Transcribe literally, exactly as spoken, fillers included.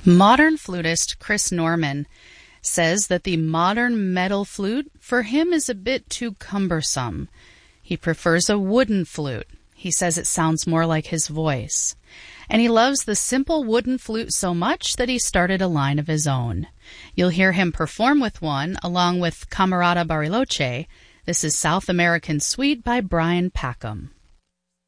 Modern flutist Chris Norman says that the modern metal flute for him is a bit too cumbersome. He prefers a wooden flute. He says it sounds more like his voice. And he loves the simple wooden flute so much that he started a line of his own. You'll hear him perform with one along with Camerata Bariloche. This is South American Suite by Brian Packham.